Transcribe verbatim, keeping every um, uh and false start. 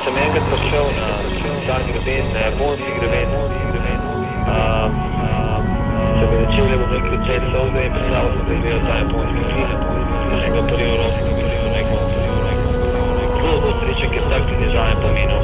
sem enkrat prišel na ta greben, na japonski greben, um, se bi začeli, bom rekel, cel solze in predstavil sem, da je bil ta japonski film. Sem ga prvi v roki, rekel, zelo bo srečen, ker tak dizajn pomeni